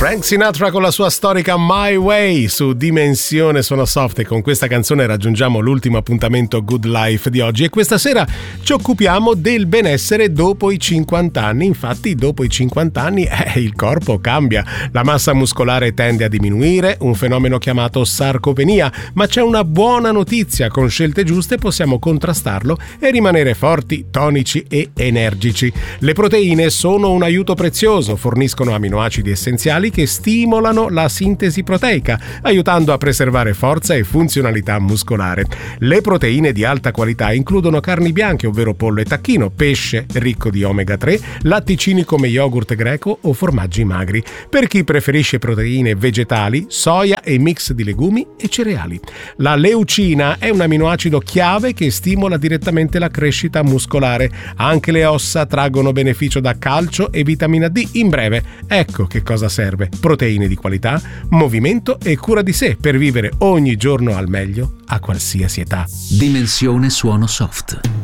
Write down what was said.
Frank Sinatra con la sua storica My Way su Dimensione Suono Soft, e con questa canzone raggiungiamo l'ultimo appuntamento Good Life di oggi, e questa sera ci occupiamo del benessere dopo i 50 anni. Infatti dopo i 50 anni il corpo cambia, la massa muscolare tende a diminuire, un fenomeno chiamato sarcopenia, ma c'è una buona notizia: con scelte giuste possiamo contrastarlo e rimanere forti, tonici e energici. Le proteine sono un aiuto prezioso, forniscono aminoacidi essenziali che stimolano la sintesi proteica, aiutando a preservare forza e funzionalità muscolare. Le proteine di alta qualità includono carni bianche, ovvero pollo e tacchino, pesce ricco di omega 3, latticini come yogurt greco o formaggi magri. Per chi preferisce proteine vegetali, soia e mix di legumi e cereali. La leucina è un aminoacido chiave che stimola direttamente la crescita muscolare. Anche le ossa traggono beneficio da calcio e vitamina D. In breve, ecco che cosa serve: proteine di qualità, movimento e cura di sé per vivere ogni giorno al meglio a qualsiasi età. Dimensione Suono Soft.